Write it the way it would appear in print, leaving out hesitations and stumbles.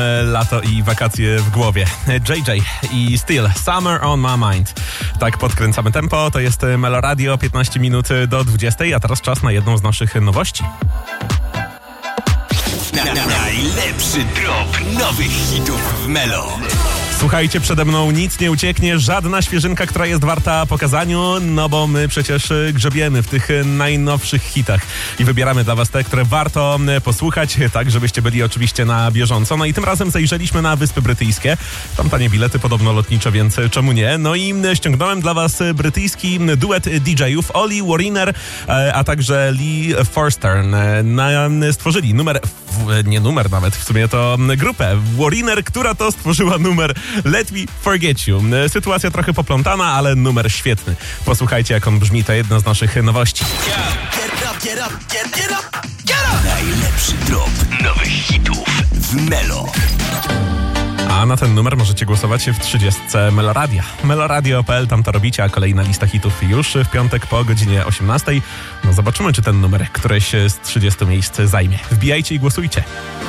Lato i wakacje w głowie. JJ i Still Summer on My Mind. Tak podkręcamy tempo. To jest Meloradio, 15 minut do 20, a teraz czas na jedną z naszych nowości. Najlepszy drop nowych hitów w Melo. Słuchajcie, przede mną nic nie ucieknie, żadna świeżynka, która jest warta pokazaniu, no bo my przecież grzebiemy w tych najnowszych hitach i wybieramy dla was te, które warto posłuchać, tak żebyście byli oczywiście na bieżąco. No i tym razem zajrzeliśmy na Wyspy Brytyjskie, tam tanie bilety, podobno lotnicze, więc czemu nie? No i ściągnąłem dla was brytyjski duet DJ-ów Oli Wariner, a także Lee Forster. Stworzyli w sumie to grupę Wariner, która to stworzyła numer Let Me Forget You. Sytuacja trochę poplątana, ale numer świetny. Posłuchajcie, jak on brzmi, to jedna z naszych nowości. Najlepszy drop nowych hitów w Melo. A na ten numer możecie głosować w 30 Meloradia. Meloradio.pl, tam to robicie, a kolejna lista hitów już w piątek po godzinie 18. No zobaczymy, czy ten numer któreś z 30 miejsc zajmie. Wbijajcie i głosujcie.